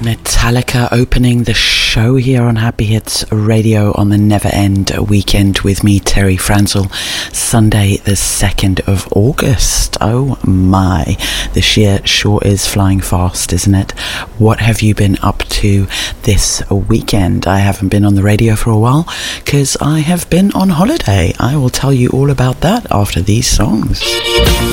Metallica opening the show here on Happy Hits Radio on the Never End weekend with me, Terry Franzel, Sunday the 2nd of August. Oh my, this year sure is flying fast, isn't it? What have you been up to this weekend? I haven't been on the radio for a while because I have been on holiday. I will tell you all about that after these songs.